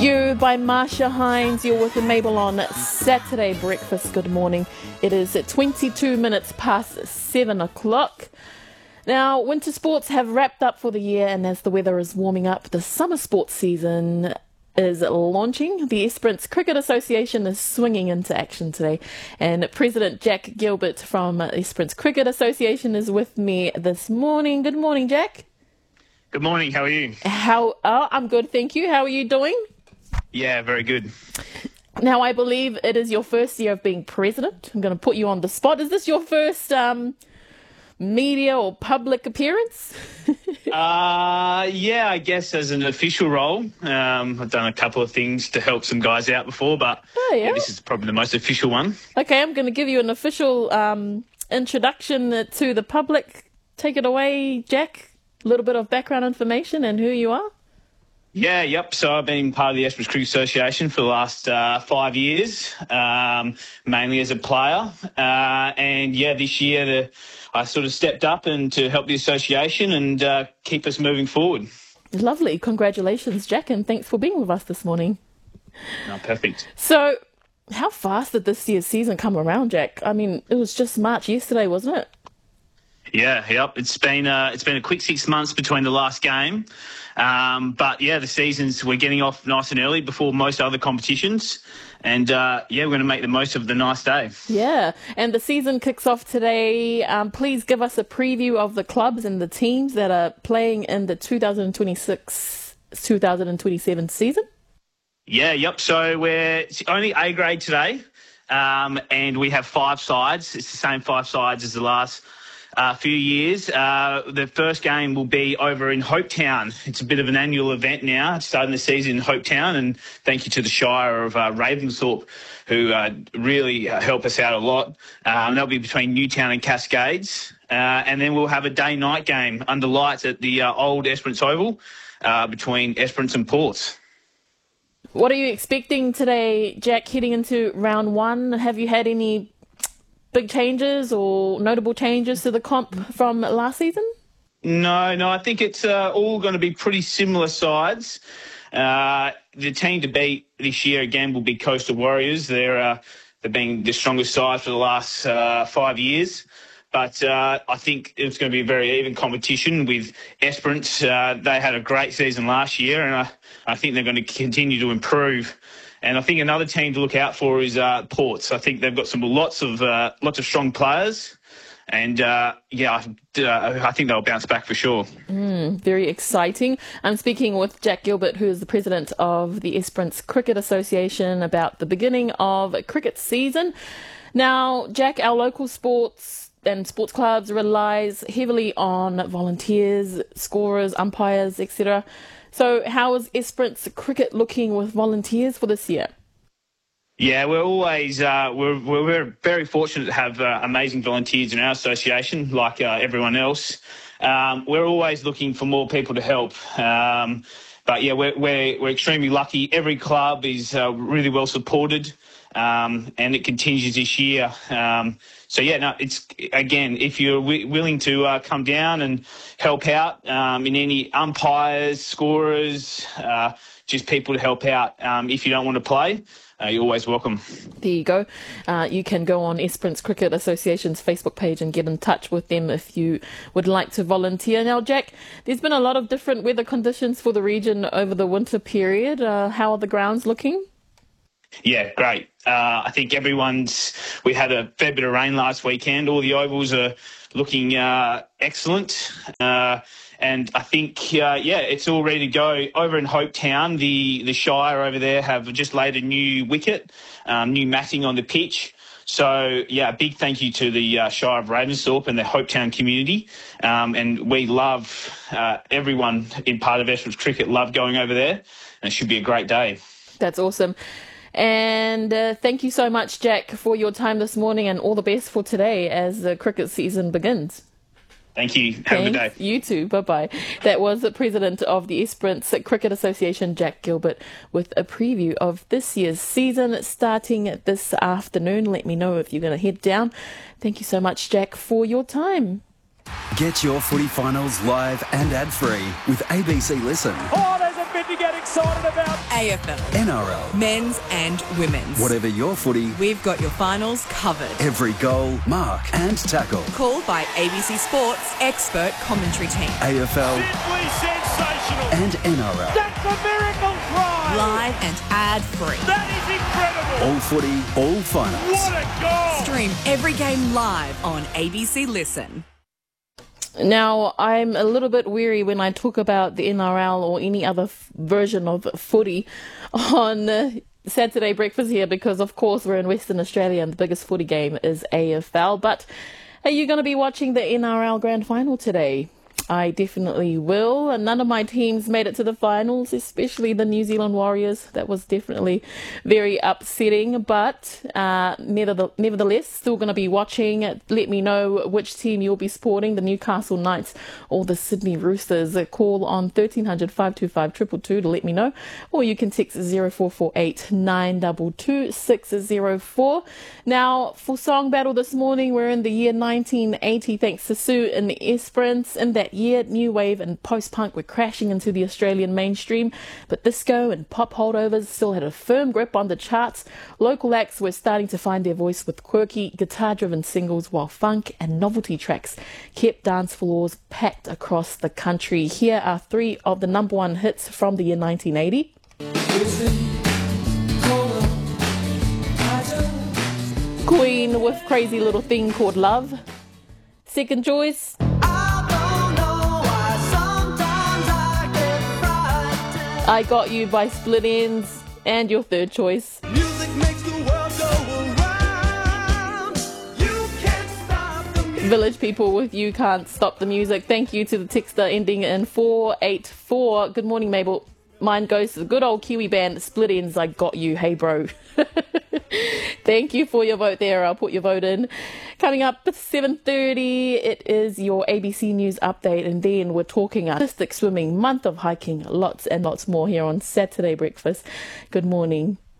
You by Marsha Hines. You're with Mabel on Saturday Breakfast. Good morning. It is at 22 minutes past 7 o'clock. Now, winter sports have wrapped up for the year, and as the weather is warming up, the summer sports season is launching. The Esperance Cricket Association is swinging into action today, and President Jack Gilbert from Esperance Cricket Association is with me this morning. Good morning, Jack. Good morning. How are you? I'm good, thank you. How are you doing? Yeah, very good. Now, I believe it is your first year of being president. I'm going to put you on the spot. Is this your first media or public appearance? Yeah, I guess as an official role. I've done a couple of things to help some guys out before, but this is probably the most official one. Okay, I'm going to give you an official introduction to the public. Take it away, Jack. A little bit of background information and who you are. So I've been part of the Esperance Cricket Association for the last 5 years, mainly as a player. This year I sort of stepped up and to help the association and keep us moving forward. Lovely. Congratulations, Jack, and thanks for being with us this morning. Oh, perfect. So how fast did this year's season come around, Jack? I mean, it was just March yesterday, wasn't it? It's been a quick 6 months between the last game. The seasons, we're getting off nice and early before most other competitions. And, we're going to make the most of the nice day. Yeah, and the season kicks off today. Please give us a preview of the clubs and the teams that are playing in the 2026-2027 season. So it's only A grade today. And we have 5 sides. It's the same 5 sides as the last few years. The first game will be over in Hopetown. It's a bit of an annual event now, starting the season in Hopetown, and thank you to the Shire of Ravensthorpe, who really help us out a lot. That'll be between Newtown and Cascades. And then we'll have a day-night game under lights at the old Esperance Oval between Esperance and Ports. What are you expecting today, Jack, heading into round 1? Have you had any big changes or notable changes to the comp from last season? No, I think it's all going to be pretty similar sides. The team to beat this year again will be Coastal Warriors. They've been the strongest side for the last 5 years. But I think it's going to be a very even competition with Esperance. They had a great season last year, and I think they're going to continue to improve. And I think another team to look out for is Ports. I think they've got lots of strong players, and I think they'll bounce back for sure. Very exciting. I'm speaking with Jack Gilbert, who is the president of the Esperance Cricket Association, about the beginning of cricket season. Now, Jack, our local sports and sports clubs relies heavily on volunteers, scorers, umpires, etc. So how is Esperance Cricket looking with volunteers for this year? Yeah, we're always we're very fortunate to have amazing volunteers in our association, like everyone else. We're always looking for more people to help. We're extremely lucky. Every club is really well supported, and it continues this year. It's again, if you're willing to come down and help out in any umpires, scorers, just people to help out. If you don't want to play, you're always welcome. There you go. You can go on Esperance Cricket Association's Facebook page and get in touch with them if you would like to volunteer. Now, Jack, there's been a lot of different weather conditions for the region over the winter period. How are the grounds looking? Yeah, great. I think we had a fair bit of rain last weekend. All the ovals are looking excellent. And I think, it's all ready to go. Over in Hopetown, the Shire over there have just laid a new wicket, new matting on the pitch. So, a big thank you to the Shire of Ravensthorpe and the Hopetown community. And we love, everyone in part of Esperance Cricket love going over there. And it should be a great day. That's awesome. And thank you so much, Jack, for your time this morning, and all the best for today as the cricket season begins. Thank you. Have a good day. You too. Bye-bye. That was the president of the Esperance Cricket Association, Jack Gilbert, with a preview of this year's season starting this afternoon. Let me know if you're going to head down. Thank you so much, Jack, for your time. Get your footy finals live and ad-free with ABC Listen. Oh, there's a Vindicating excited about AFL, NRL. men's and women's. Whatever your footy, We've got your finals covered. every goal, mark and tackle. Called by ABC Sports expert commentary team. AFL simply sensational. and NRL. That's a miracle try. Live and ad-free. That is incredible. All footy, all finals. What a goal. Stream every game live on ABC Listen. Now, I'm a little bit weary when I talk about the NRL or any other version of footy on Saturday breakfast here because, of course, we're in Western Australia and the biggest footy game is AFL. But are you going to be watching the NRL Grand Final today? I definitely will. And none of my teams made it to the finals, especially the New Zealand Warriors. That was definitely very upsetting. But nevertheless, still going to be watching. Let me know which team you'll be supporting, the Newcastle Knights or the Sydney Roosters. Call on 1300 525 222 to let me know. Or you can text 0448 922 604. Now, for Song Battle this morning, we're in the year 1980, thanks to Sue and the Esperance. In that year, new wave and post-punk were crashing into the Australian mainstream, but disco and pop holdovers still had a firm grip on the charts. Local acts were starting to find their voice with quirky, guitar-driven singles, while funk and novelty tracks kept dance floors packed across the country. Here are three of the number one hits from the year 1980. Queen with Crazy Little Thing Called Love. Second choice, I Got You by Split Enz. And your third choice, Music makes the world go around. You can't stop the music. Village People with You Can't Stop the Music. Thank you to the texter ending in 484. Good morning, Mabel. Mine goes to the good old Kiwi band Split Enz, I Got You, hey bro. Thank you for your vote there. I'll put your vote in. Coming up at 7:30, it is your ABC News update, and then we're talking artistic swimming, month of hiking, lots and lots more here on Saturday Breakfast. Good morning.